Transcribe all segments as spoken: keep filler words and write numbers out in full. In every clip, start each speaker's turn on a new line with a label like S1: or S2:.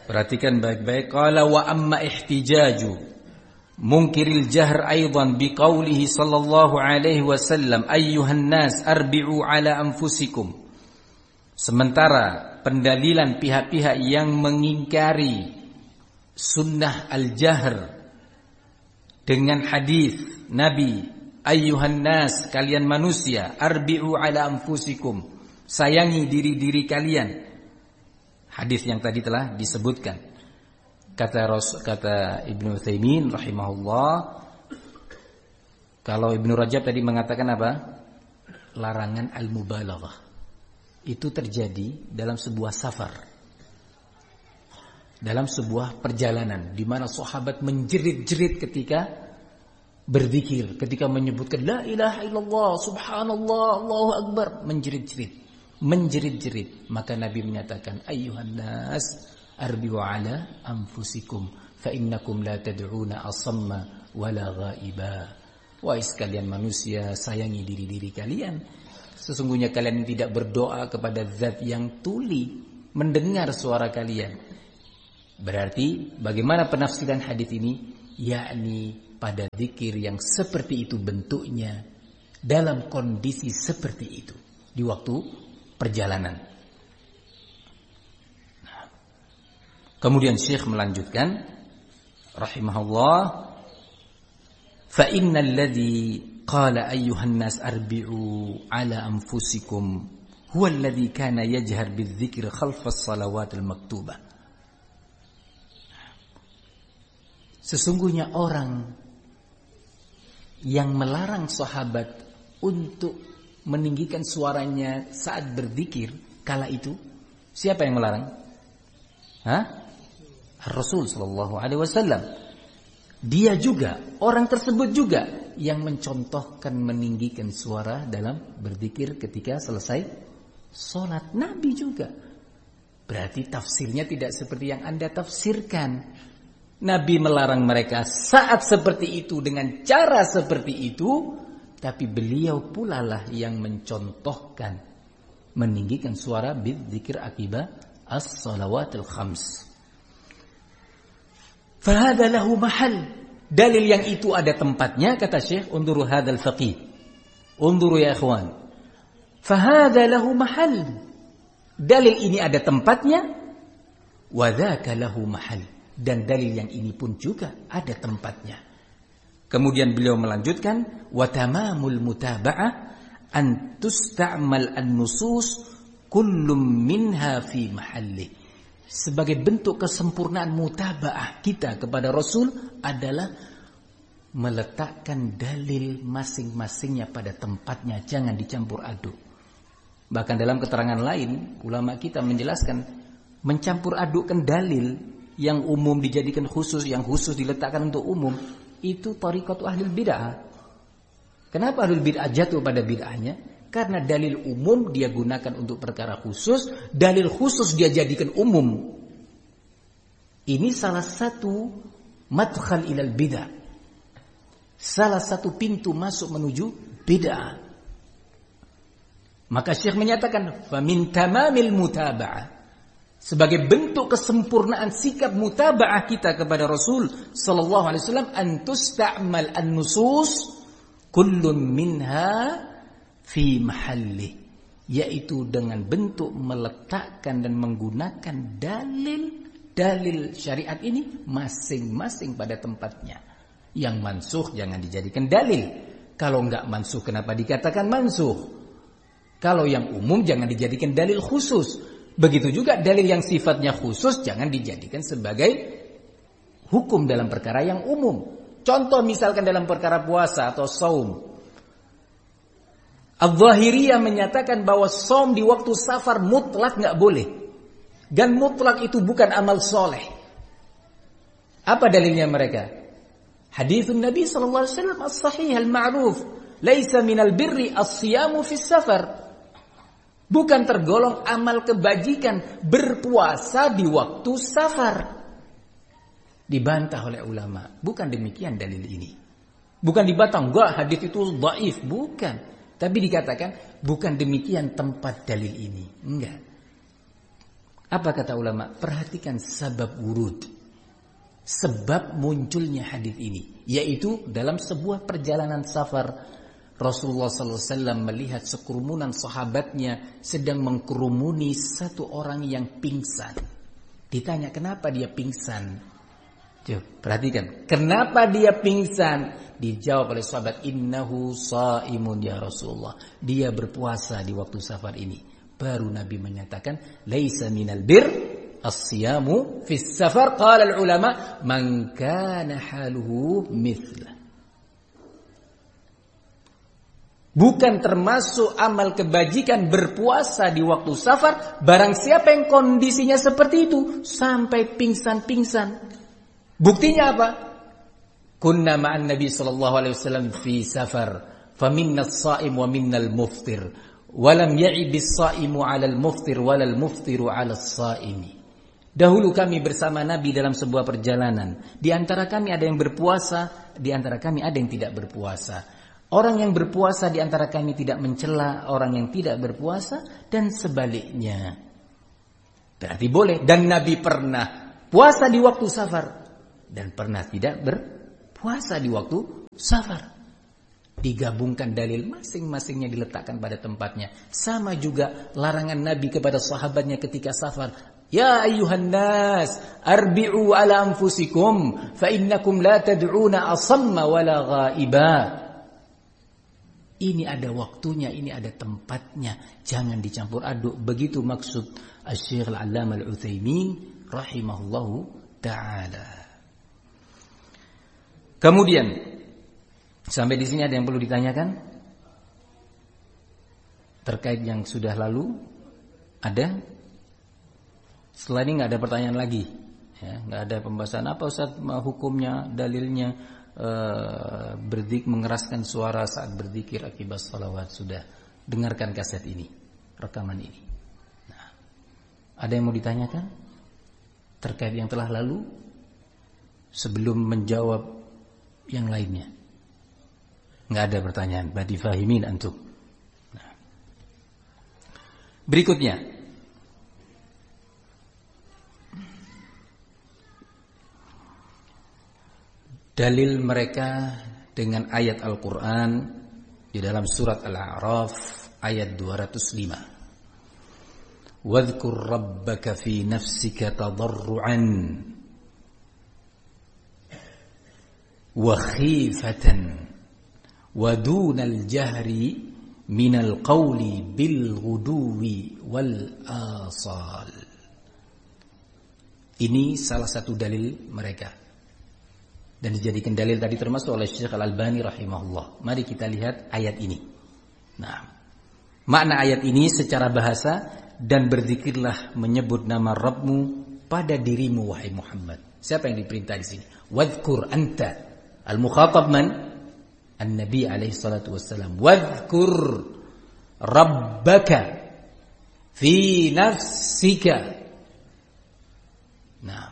S1: Perhatikan baik-baik. Qala wa amma ihtijaju munkiril jahr aidan biqaulihi sallallahu alaihi wasallam ayyuhan nas arbi'u ala anfusikum. Sementara pendalilan pihak-pihak yang mengingkari sunnah al-jahr dengan hadis Nabi ayyuhan nas, kalian manusia, arbi'u ala anfusikum, sayangi diri-diri kalian. Hadis yang tadi telah disebutkan. Kata Ras, kata Ibnu Utsaimin rahimahullah, kalau Ibnu Rajab tadi mengatakan apa? Larangan al-mubalaghah. Itu terjadi dalam sebuah safar. Dalam sebuah perjalanan di mana sahabat menjerit-jerit ketika berzikir, ketika menyebutkan la ilaha illallah, subhanallah, Allahu akbar, menjerit-jerit. Menjerit-jerit, maka Nabi menyatakan ayyuhan nas arbi'u ala anfusikum fa innakum la tad'una asamma wala ghaiba. Wahai sekalian manusia, sayangi diri-diri kalian. Sesungguhnya kalian tidak berdoa kepada zat yang tuli, mendengar suara kalian. Berarti bagaimana penafsiran hadis ini? Yakni pada zikir yang seperti itu bentuknya, dalam kondisi seperti itu di waktu perjalanan. Kemudian Syekh melanjutkan rahimahullah, fa innal ladzi qala ayyuhan nas arbi'u ala anfusikum huwa alladzi kana yajhar bidzikr khalfa as-salawat al-maktubah. Sesungguhnya orang yang melarang sahabat untuk meninggikan suaranya saat berzikir kala itu, siapa yang melarang? Hah? Rasul sallallahu alaihi wasallam. Dia juga, orang tersebut juga yang mencontohkan meninggikan suara dalam berzikir ketika selesai salat. Nabi juga. Berarti tafsirnya tidak seperti yang Anda tafsirkan. Nabi melarang mereka saat seperti itu dengan cara seperti itu, tapi beliau pula lah yang mencontohkan meninggikan suara bidzikir akibat as-salawatul khams. Fahada lahu mahal. Dalil yang itu ada tempatnya, kata Syekh, unduru hadzal faqih. Unduru ya ikhwan. Fahada lahu mahal. Dalil ini ada tempatnya, wa dzaka lahu mahal. Dan dalil yang ini pun juga ada tempatnya. Kemudian beliau melanjutkan, wa tamamul mutaba'ah an tusta'mal an-nusus kullum minha fi mahalli. Sebagai bentuk kesempurnaan mutaba'ah kita kepada Rasul adalah meletakkan dalil masing-masingnya pada tempatnya, jangan dicampur aduk. Bahkan dalam keterangan lain, ulama kita menjelaskan mencampur adukkan dalil yang umum dijadikan khusus, yang khusus diletakkan untuk umum, itu tariqatu ahlul bid'ah. Kenapa ahlul bid'ah jatuh pada bid'ahnya? Karena dalil umum dia gunakan untuk perkara khusus, dalil khusus dia jadikan umum. Ini salah satu madkhal ilal bid'ah. Salah satu pintu masuk menuju bid'ah. Maka Syekh menyatakan, fa min tamamil mutaba'ah, sebagai bentuk kesempurnaan sikap mutaba'ah kita kepada Rasul sallallahu alaihi wasallam, an tusta'mal an-nusus kullun minha fi mahalli, yaitu dengan bentuk meletakkan dan menggunakan dalil-dalil syariat ini masing-masing pada tempatnya. Yang mansuh jangan dijadikan dalil. Kalau enggak mansuh kenapa dikatakan mansuh? Kalau yang umum jangan dijadikan dalil khusus. Begitu juga dalil yang sifatnya khusus jangan dijadikan sebagai hukum dalam perkara yang umum. Contoh misalkan dalam perkara puasa atau saum. Al-Zahiriyah menyatakan bahwa saum di waktu safar mutlak nggak boleh. Dan mutlak itu bukan amal soleh. Apa dalilnya mereka? Hadithun Nabi sallallahu alaihi wasallam as-sahih al-ma'ruf, laisa minal birri as-siyamu fis safar. Bukan tergolong amal kebajikan berpuasa di waktu safar. Dibantah oleh ulama. Bukan demikian dalil ini. Bukan dibantah, enggak hadis itu dhaif, bukan. Tapi dikatakan bukan demikian tempat dalil ini. Enggak. Apa kata ulama? Perhatikan sebab wurud, sebab munculnya hadis ini, yaitu dalam sebuah perjalanan safar Rasulullah sallallahu alaihi wasallam melihat sekerumunan sahabatnya sedang mengkerumuni satu orang yang pingsan. Ditanya kenapa dia pingsan? Coba perhatikan, kenapa dia pingsan? Dijawab oleh sahabat, innahu shaimun ya Rasulullah. Dia berpuasa di waktu safar ini. Baru Nabi menyatakan, laisa minal bir as-siyamu fis safar. Qala al-ulama man kana haluhu mithla. Bukan termasuk amal kebajikan berpuasa di waktu safar barang siapa yang kondisinya seperti itu sampai pingsan-pingsan. Buktinya apa? Kunna ma'an Nabi sallallahu alaihi wasallam fi safar, faminna as-sha'im wa minnal muftir, wa lam ya'ib as-sha'imu 'alal muftir wa lal muftiru 'alas sha'imi. Dahulu kami bersama Nabi dalam sebuah perjalanan. Di antara kami ada yang berpuasa, di antara kami ada yang tidak berpuasa. Orang yang berpuasa di antara kami tidak mencela orang yang tidak berpuasa dan sebaliknya. Berarti boleh. Dan Nabi pernah puasa di waktu safar dan pernah tidak berpuasa di waktu safar. Digabungkan dalil, masing-masingnya diletakkan pada tempatnya. Sama juga larangan Nabi kepada sahabatnya ketika safar. Ya ayyuhan nas, arbi'u ala anfusikum fa innakum la tad'una asamma wala ghaiba. Ini ada waktunya, ini ada tempatnya. Jangan dicampur aduk. Begitu maksud Asy-Syaikh Al-'Allamah Al-Utsaimin rahimahullahu ta'ala. Kemudian sampai di sini ada yang perlu ditanyakan terkait yang sudah lalu? Ada? Setelah ini nggak ada pertanyaan lagi, ya, nggak ada pembahasan apa Ustaz hukumnya, dalilnya e, berdik mengeraskan suara saat berzikir akibat salawat. Sudah dengarkan kaset ini, rekaman ini. Nah, ada yang mau ditanyakan terkait yang telah lalu sebelum menjawab yang lainnya? Nggak ada pertanyaan. Berarti fahimin antum. Nah. Berikutnya, dalil mereka dengan ayat Al-Quran di dalam surat Al-A'raf ayat dua ratus lima. Wadhkur rabbaka fi nafsika tadarru'an wa khifatan wa dunal jahri minal qawli bil ghuduwi wal asal. Ini salah satu dalil mereka. Dan dijadikan dalil tadi termasuk oleh Syekh Al-Albani rahimahullah. Mari kita lihat ayat ini. Nah, makna ayat ini secara bahasa, dan berzikirlah menyebut nama Rabbmu pada dirimu wahai Muhammad. Siapa yang diperintah di sini? Wadhkur anta. Al-mukhatab man? An-Nabi alaihi salatu wassalam. Wadhkur rabbaka fi nafsika. Nah,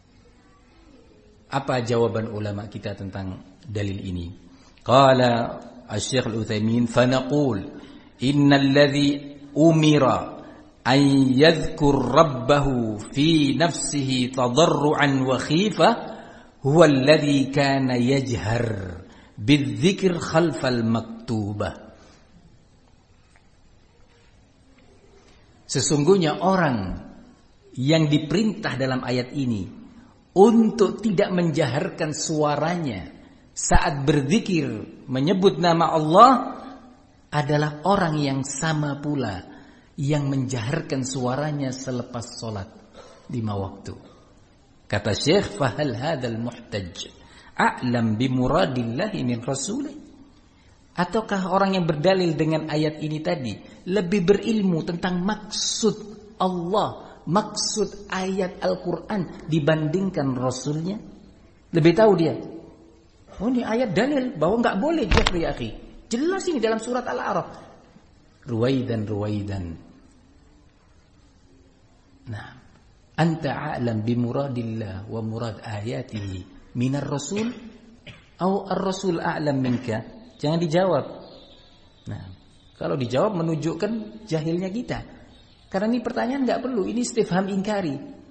S1: apa jawaban ulama kita tentang dalil ini? Qala Asy-Syaikh Al-Utsaimin, fa naqul innal ladzi umira an yadhkur rabbahu fi nafsihi tadarruan wa khifa huwa alladzi kana yajhar bidzikr khalfal maktubah. Sesungguhnya orang yang diperintah dalam ayat ini untuk tidak menjaharkan suaranya saat berzikir menyebut nama Allah adalah orang yang sama pula yang menjaharkan suaranya selepas sholat lima waktu. Kata Syekh, fahal hadzal muhtaj a'lam bi muradillahi min rasulih. Ataukah orang yang berdalil dengan ayat ini tadi lebih berilmu tentang maksud Allah, maksud ayat Al-Quran dibandingkan Rasulnya? Lebih tahu dia. Oh, ini ayat dalil bahwa enggak boleh jahri ya akhi. Jelas ini dalam surat Al-A'raf. Ruwaidan ruwaidan. Nah, anta a'lam bi muradillah wa murad ayatihi minar rasul atau ar-rasul a'lam minka? Jangan dijawab. Nah, kalau dijawab menunjukkan jahilnya kita. Karena ini pertanyaan nggak perlu, ini istifham ingkari.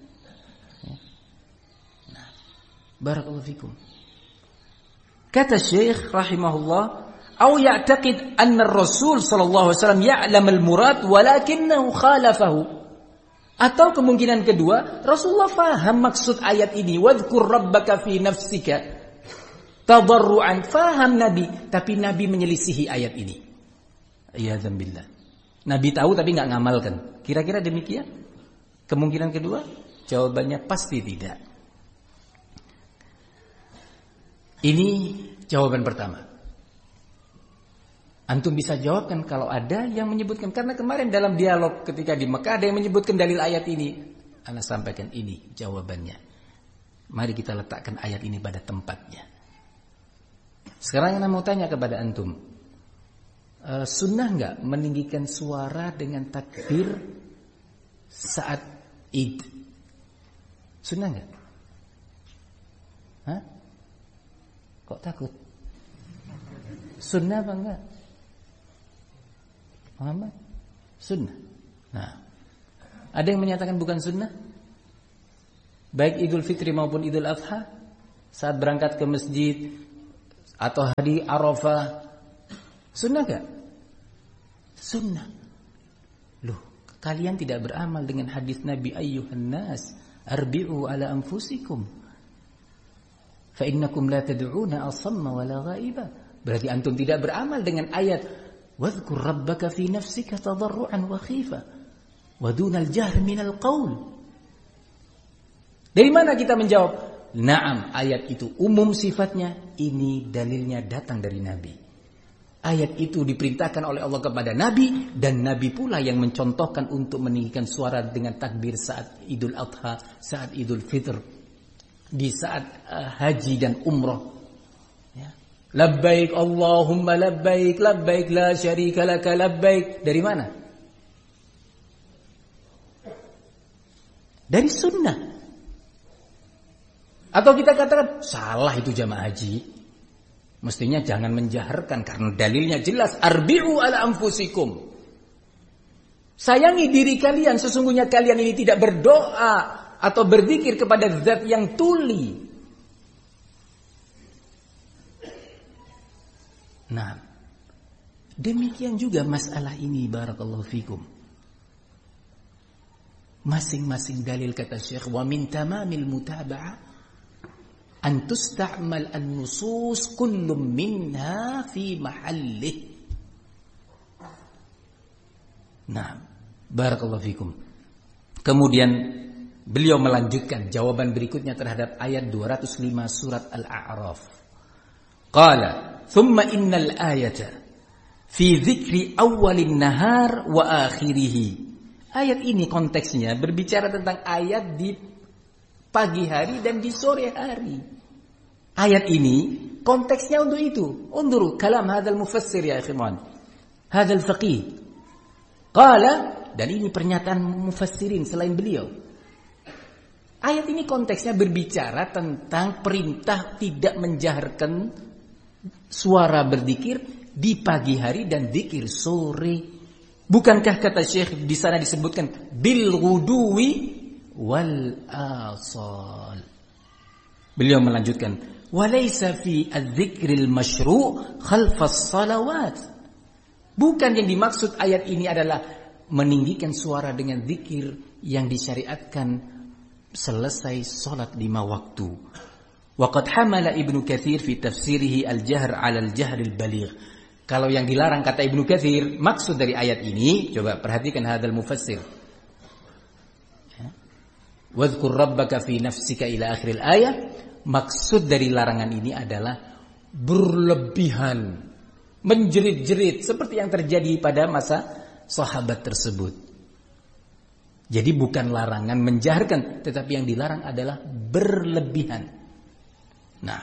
S1: Nah, barakallahu fikum. Kata Syekh rahimahullah, "Au ya'taqid anna ar-Rasul sallallahu alaihi wasallam ya'lam al-murad walakinahu khalafahu." Atau kemungkinan kedua, Rasulullah faham maksud ayat ini, "Wadhkur rabbaka fi nafsika tadarruan." Faham Nabi, tapi Nabi menyelisihi ayat ini. Iyadzan billah. Nabi tahu tapi enggak ngamalkan. Kira-kira demikian? Kemungkinan kedua? Jawabannya pasti tidak. Ini jawaban pertama. Antum bisa jawabkan kalau ada yang menyebutkan. Karena kemarin dalam dialog ketika di Mekah ada yang menyebutkan dalil ayat ini. Ana sampaikan ini jawabannya. Mari kita letakkan ayat ini pada tempatnya. Sekarang Ana mau tanya kepada antum. E, sunnah enggak meninggikan suara dengan takbir saat Id? Sunnah enggak? Hah? Kok takut? Sunnah apa enggak? Muhammad? Sunnah. Nah, ada yang menyatakan bukan sunnah? Baik Idul Fitri maupun Idul Adha, saat berangkat ke masjid atau hari Arafah, sunnah enggak? Sunnah. Loh, kalian tidak beramal dengan hadis Nabi, ayyuhan nas arbi'u ala anfusikum fa innakum la tad'una asamma wala ghaiba. Berarti antum tidak beramal dengan ayat wadhkur rabbaka fi nafsika tadarruan wa khifa wa dunal jahr minal qaul. Dari mana kita menjawab? Naam, ayat itu umum sifatnya, ini dalilnya datang dari Nabi. Ayat itu diperintahkan oleh Allah kepada Nabi, dan Nabi pula yang mencontohkan untuk meninggikan suara dengan takbir saat Idul Adha, saat Idul Fitr, di saat uh, haji dan umrah. Ya. Labbaik Allahumma labbaik, labbaik la syarika laka labbaik. Dari mana? Dari sunnah. Atau kita katakan salah itu jamaah haji, mestinya jangan menjaharkan karena dalilnya jelas, arbi'u ala anfusikum. Sayangi diri kalian, sesungguhnya kalian ini tidak berdoa atau berzikir kepada zat yang tuli. Nah, demikian juga masalah ini, barakallahu fikum. Masing-masing dalil, kata Syekh, wa min tamamil mutaba'ah an tusta'mal an-nusus kullum minha fi mahallih. Nah, barakallahu fikum. Kemudian beliau melanjutkan jawaban berikutnya terhadap ayat dua ratus lima surat Al-A'raf. Qala, "Tsumma innal ayata fi dzikri awwalin nahar wa akhirih." Ayat ini konteksnya berbicara tentang ayat di pagi hari dan di sore hari. Ayat ini konteksnya untuk itu. Unduru kalam hadzal mufassir ya ikhwan. Hadzal faqih. Qala, dan ini pernyataan mufassirin selain beliau. Ayat ini konteksnya berbicara tentang perintah tidak menjaharkan suara berzikir di pagi hari dan zikir sore. Bukankah kata Syekh di sana disebutkan bil ghuduwi wal asal. Beliau melanjutkan, walaysa fi adz-dzikril masyru' khalfas salawat. Bukan yang dimaksud ayat ini adalah meninggikan suara dengan zikir yang disyariatkan selesai salat lima waktu. Waqad hamala Ibnu Katsir fi tafsirihi al-jahr 'ala al-jahr al-baligh. Kalau yang dilarang kata Ibnu Katsir, maksud dari ayat ini, coba perhatikan hadzal mufassir. Wadhkur rabbaka fi nafsika ila akhiril ayat. Maksud dari larangan ini adalah berlebihan, menjerit-jerit seperti yang terjadi pada masa sahabat tersebut. Jadi bukan larangan menjaharkan, tetapi yang dilarang adalah berlebihan. Nah,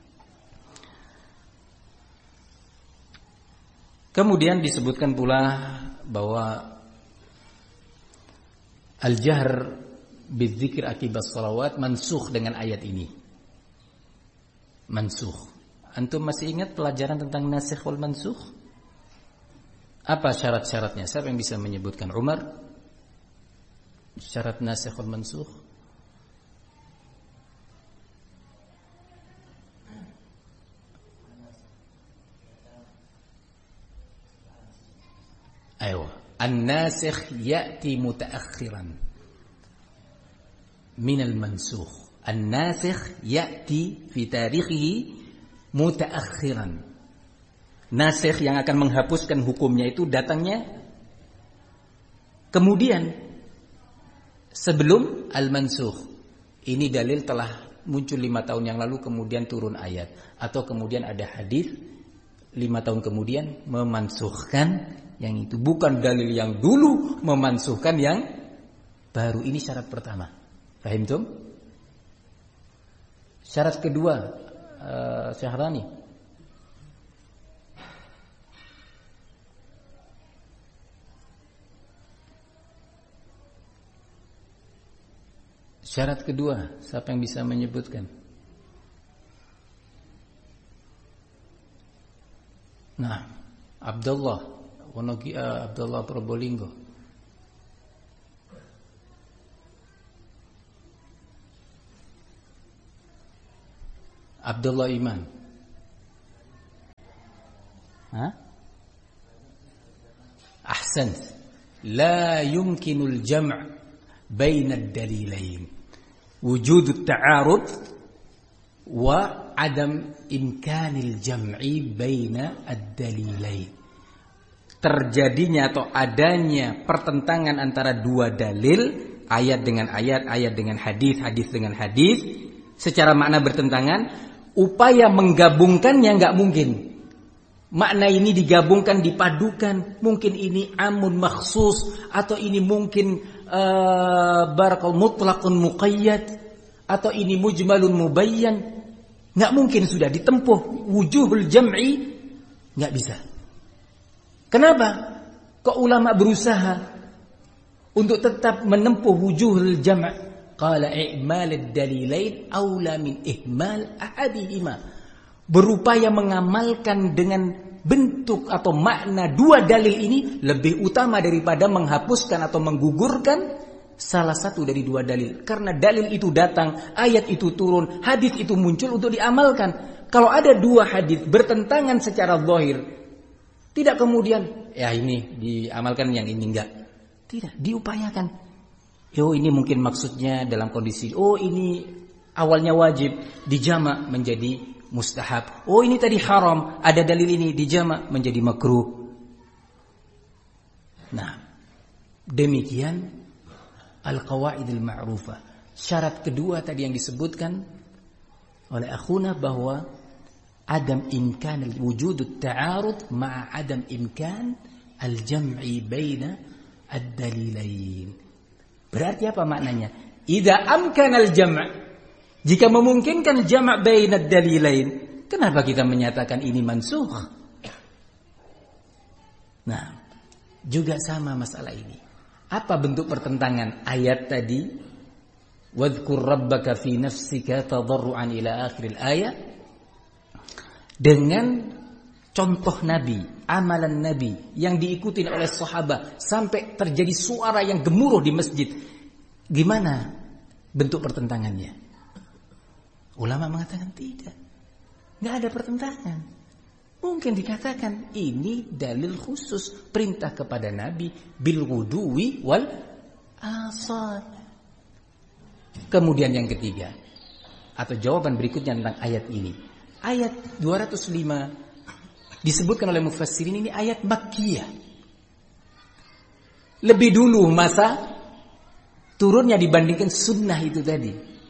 S1: kemudian disebutkan pula bahwa al-jahr bidzikir akibat salawat mansukh dengan ayat ini. Mansukh. Antum masih ingat pelajaran tentang nasikh wal mansukh? Apa syarat-syaratnya? Siapa yang bisa menyebutkan? Umar? syarat nasikh wal mansukh. Ayo, an-nasikh ya'ti mutaakhiran min al-mansukh. An-nasikh ya'ti fi tarikhihi mutaakhiran. Nasikh yang akan menghapuskan hukumnya itu datangnya kemudian sebelum al-mansukh. Ini dalil telah muncul lima tahun yang lalu kemudian turun ayat, atau kemudian ada hadis lima tahun kemudian memansukhkan yang itu. Bukan dalil yang dulu memansukhkan yang baru. Ini syarat pertama. Paham tum? Syarat kedua, uh, Syahrani. Syarat kedua, siapa yang bisa menyebutkan? Nah, Abdullah, Wonogi, uh, Abdullah Probolinggo. Abdullah Iman. Hah? Ahsant. La yumkinul jam' baina ad-dalilain. Wujud at-ta'arud wa adam imkanil jam'i baina ad-dalilain. Terjadinya atau adanya pertentangan antara dua dalil, ayat dengan ayat, ayat dengan hadis, hadis dengan hadis, secara makna bertentangan, upaya menggabungkannya nggak mungkin. Makna ini digabungkan, dipadukan, mungkin ini amun makhsus, atau ini mungkin uh, barakal mutlaqun muqayyad, atau ini mujmalun mubayyan. Nggak mungkin sudah ditempuh wujuhul jam'i, nggak bisa. Kenapa? Kok ulama berusaha untuk tetap menempuh wujuhul jam'? Qala i'mal ad-dalilain aula min ihmal ahadihima. Berupaya mengamalkan dengan bentuk atau makna dua dalil ini lebih utama daripada menghapuskan atau menggugurkan salah satu dari dua dalil. Karena dalil itu datang, ayat itu turun, hadis itu muncul untuk diamalkan. Kalau ada dua hadis bertentangan secara zahir, tidak kemudian, ya ini diamalkan, yang ini enggak. Tidak, diupayakan. Oh ini mungkin maksudnya dalam kondisi, oh ini awalnya wajib, dijamak menjadi mustahab. Oh ini tadi haram, ada dalil ini, dijamak menjadi makruh. Nah, demikian al-qawaidul ma'rufah. Syarat kedua tadi yang disebutkan oleh akhuna bahwa adam imkan wujud at-ta'arud ma'a adam imkan al-jam'i baina ad-dalilain. Berarti apa maknanya? Idza amkana al-jam', jika memungkinkan jam' baina ad-dalilain, kenapa kita menyatakan ini mansukh? Nah, juga sama masalah ini. Apa bentuk pertentangan ayat tadi? Wadhkur rabbaka fi nafsika tadarruan ila akhiril ayat, dengan contoh Nabi, amalan Nabi yang diikuti oleh sahabat sampai terjadi suara yang gemuruh di masjid. Gimana bentuk pertentangannya? Ulama mengatakan tidak, nggak ada pertentangan. Mungkin dikatakan ini dalil khusus perintah kepada Nabi bil wudu'i wal asal. Kemudian yang ketiga atau jawaban berikutnya tentang ayat ini. Ayat dua ratus lima disebutkan oleh mufassirin ini ayat Makkiyah. Lebih dulu masa turunnya dibandingkan sunnah itu tadi.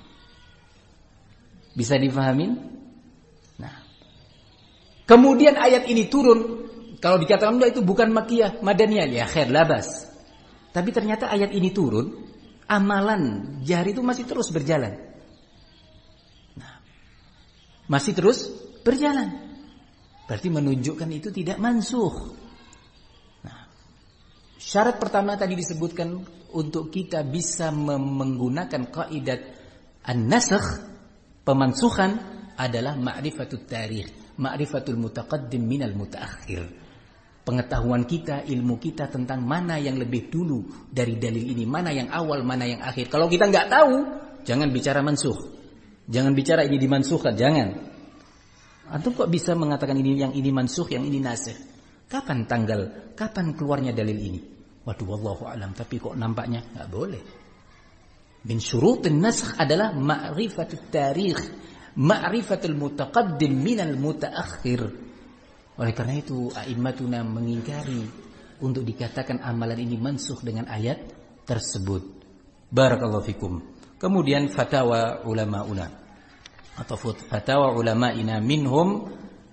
S1: Bisa difahamin? Nah, kemudian ayat ini turun. Kalau dikatakan itu bukan Makkiyah, Madaniyah, ya khair labas. Tapi ternyata ayat ini turun, amalan jahri itu masih terus berjalan. Masih terus berjalan. Berarti menunjukkan itu tidak mansukh. Nah, syarat pertama tadi disebutkan untuk kita bisa menggunakan kaidah an-nasakh, pemansukhan, adalah ma'rifatut tarikh, ma'rifatul mutaqaddim minal mutaakhir. pengetahuan kita, ilmu kita tentang mana yang lebih dulu dari dalil ini, mana yang awal, mana yang akhir. Kalau kita nggak tahu, jangan bicara mansuh. Jangan bicara ini dimansuhkan, jangan. Antum kok bisa mengatakan ini yang ini mansuh, yang ini nasikh? Kapan tanggal, kapan keluarnya dalil ini? Waduh, wallahu alam, tapi kok nampaknya nggak boleh. Min syurutin nasakh adalah ma'rifatut tarikh, ma'rifatul mutaqaddim minal mutaakhir. Oleh karena itu a'immatuna mengingkari untuk dikatakan amalan ini mansukh dengan ayat tersebut. Barakallahu fikum. Kemudian fatwa ulamauna atau fatwa ulama'ina minhum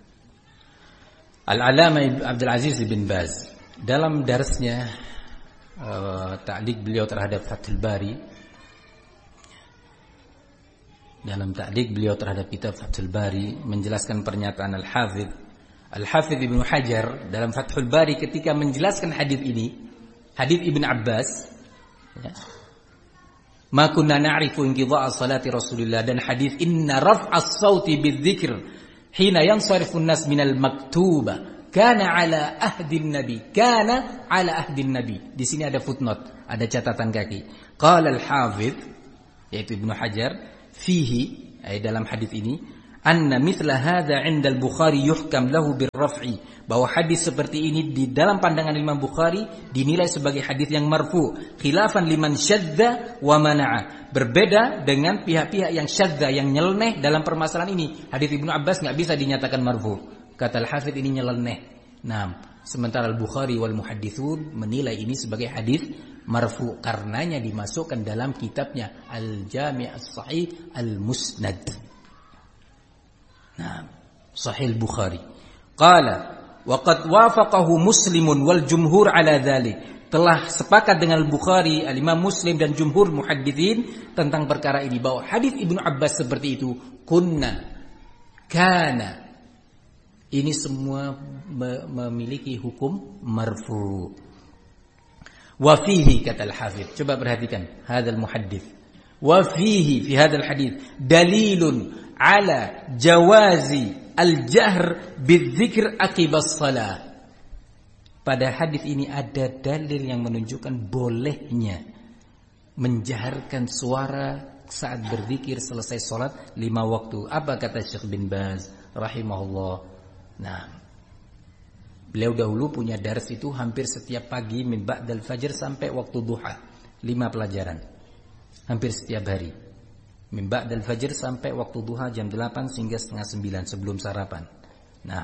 S1: Al-Alama Abdul Aziz bin Baz dalam darsnya uh, ta'liq beliau terhadap Fathul Bari, dalam ta'liq beliau terhadap kitab Fathul Bari menjelaskan pernyataan Al-Hafidz Al-Hafidz Ibnu Hajar dalam Fathul Bari ketika menjelaskan hadis ini, hadis Ibn Abbas, ya, ma kunna na'rifu inqidha'a salati Rasulillah, dan hadis inna raf'as sauti bidzikr hina yansarifu an-nas minal maktuba kana ala ahdin nabi, kana ala ahdin nabi. Di sini ada footnote, ada catatan kaki. Qala al-Hafidz, yaitu Ibnu Hajar, fihi, ay dalam hadis ini, anna mithla hadza 'inda al-Bukhari yuhkam lahu birraf'i, bahwa hadis seperti ini di dalam pandangan Imam Bukhari dinilai sebagai hadis yang marfu, khilafan liman syadza wa mana'a, berbeda dengan pihak-pihak yang syadza, yang nyeleneh dalam permasalahan ini. Hadis Ibnu Abbas enggak bisa dinyatakan marfu. Kata Al-Hafidz ini nyeleneh. Nah, sementara Al-Bukhari wal muhadditsun menilai ini sebagai hadis marfu karenanya dimasukkan dalam kitabnya Al-Jami' As-Sahih Al-Musnad. Nah, Sahih Bukhari. Qala wa qad wafaqahu Muslimun wal jumhur ala dzalik. Telah sepakat dengan Al-Bukhari, Al-Imam Muslim dan jumhur muhadditsin tentang perkara ini, bahwa hadis Ibnu Abbas seperti itu, kunna, kana, ini semua memiliki hukum marfu. Wa fihi, kata Al-Hafidz, coba perhatikan hadzal muhaddits, wa fihi fi hadzal hadits dalilun ala jawazi al-jahr bidzikr aqibas shalah. Pada hadis ini ada dalil yang menunjukkan bolehnya menjaharkan suara saat berzikir selesai salat lima waktu. Apa kata Syekh bin Baz rahimahullah? Nah, beliau dahulu punya dars itu hampir setiap pagi min ba'dal fajr sampai waktu duha, lima pelajaran. Hampir setiap hari. Min ba'dal fajr sampai waktu duha jam delapan hingga setengah sembilan sebelum sarapan. Nah,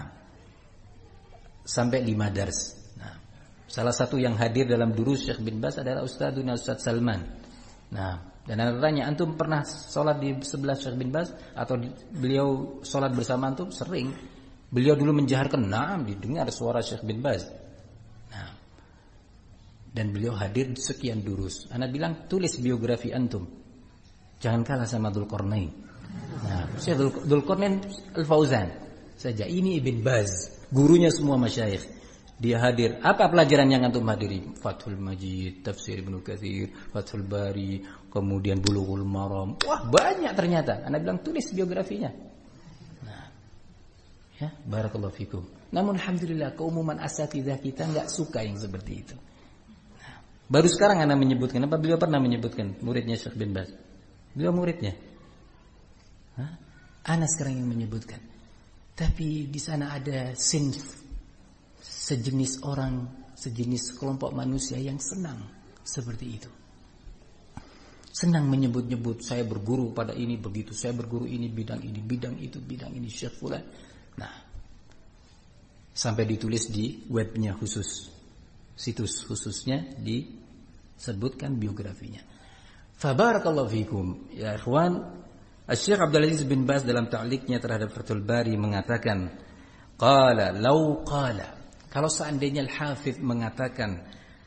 S1: sampai lima dars. Nah, salah satu yang hadir dalam durus Syekh bin Baz adalah Ustadzuna Ustadz Salman. Nah, dan anda tanya, antum pernah sholat di sebelah Syekh bin Baz atau di, beliau sholat bersama antum? Sering. Beliau dulu menjaharkan, naam, didengar suara Syekh bin Baz. Nah, dan beliau hadir sekian durus. Anda bilang, tulis biografi antum, jangan kalah sama Dzulqarnain. Nah, Syekh Dzulqarnain Al-Fauzan saja, ini Ibn Baz, gurunya semua masyayikh. Dia hadir. Apa pelajaran yang antum hadiri? Fathul Majid, Tafsir Ibnu Katsir, Fathul Bari, kemudian Bulughul Maram. Wah, banyak ternyata. Anda bilang, tulis biografinya. Nah, ya, barakallahu fikum. Namun alhamdulillah keumuman asatidzah kita enggak suka yang seperti itu. Nah, baru sekarang Anda menyebutkan, apa beliau pernah menyebutkan muridnya Syekh bin Baz? Beliau muridnya. Hah? Ana sekarang yang menyebutkan. Tapi di sana ada sinf, sejenis orang, sejenis kelompok manusia yang senang seperti itu. Senang menyebut-nyebut, saya berguru pada ini begitu, saya berguru ini bidang ini, bidang itu, bidang ini, Syekh fulan. Nah, sampai ditulis di webnya khusus, situs khususnya disebutkan biografinya. Fabarakallahu fikum ya ikhwan. Syekh Abdul Aziz bin Baz dalam ta'liqnya terhadap Fathul Bari mengatakan, qala law qala, kalau seandainya Al-Hafidz mengatakan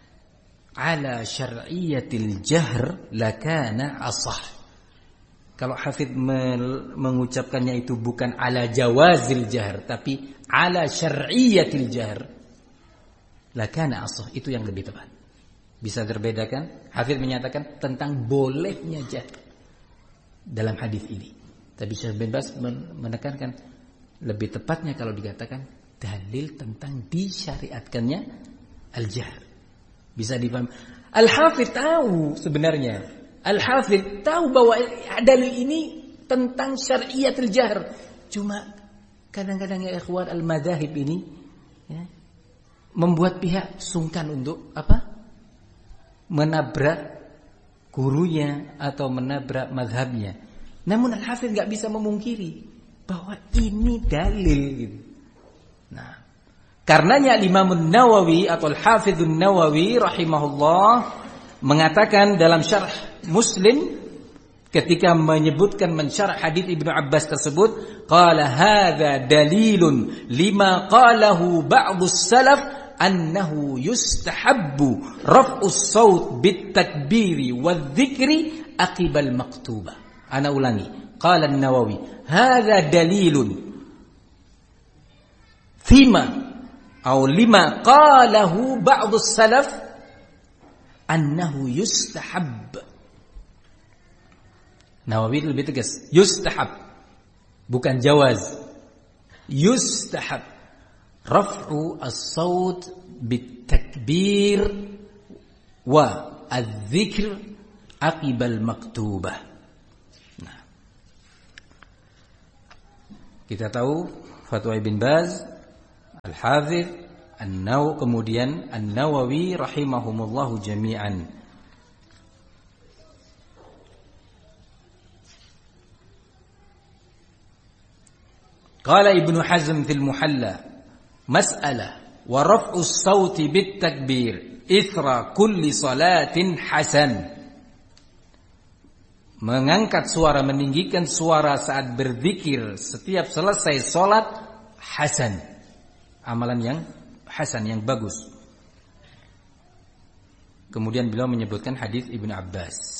S1: ala syar'iyatil jahr lakana asah. Kalau Hafidz mengucapkannya itu bukan ala jawazil jahr, tapi ala syar'iyatil jahr, lakana asah, itu yang lebih tepat. Bisa terbedakan? Hafidz menyatakan tentang bolehnya jahr dalam hadis ini. Tapi Syekh bin Baz menekankan lebih tepatnya kalau dikatakan dalil tentang disyariatkannya al-jahr. Bisa dipahami. Al-Hafidz tahu sebenarnya. Al-Hafidz tahu bahwa dalil ini tentang syar'iyatul jahr. Cuma kadang-kadang ya ikhwan al-madzahib ini ya, membuat pihak sungkan untuk apa? Menabrak gurunya atau menabrak mazhabnya. Namun Al-Hafidz enggak bisa memungkiri bahwa ini dalil gitu. Nah, karenanya Imam Nawawi atau Al-Hafidz Nawawi rahimahullah mengatakan dalam syarh Muslim ketika menyebutkan mensyarah hadits Ibnu Abbas tersebut, qala hadza dalilun lima qalahu ba'dus salaf annahu yustahabbu raf'us saut bit takbiri wadh-dhikri aqibal maktubah. Ana ulangi, qala An-Nawawi, hadza dalilun fima atau lima qalahu ba'dus salaf annahu yustahab. Nawawi lebih tegas, yustahab, bukan jawaz. Yustahab raf'u as-saut bit-takbir wa adz-dzikr aqibal maktubah. Nah, kita tahu fatwa Ibn Baz, Al-Hafidz, An-Nawawi, kemudian An-Nawawi rahimahumullahu jami'an. Qala Ibnu Hazm fil Muhalla, mas'alah wa raf'u as-sauti bit-takbir ithra kulli salatin hasan. Mengangkat suara, meninggikan suara saat berzikir setiap selesai salat hasan. Amalan yang hasan, yang bagus. Kemudian beliau menyebutkan hadis Ibnu Abbas.